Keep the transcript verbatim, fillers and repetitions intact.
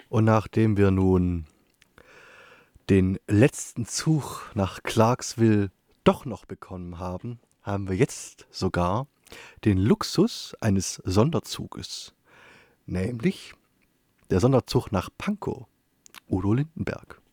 Und nachdem wir nun den letzten Zug nach Clarksville doch noch bekommen haben, haben wir jetzt sogar den Luxus eines Sonderzuges, nämlich der Sonderzug nach Pankow, Udo Lindenberg.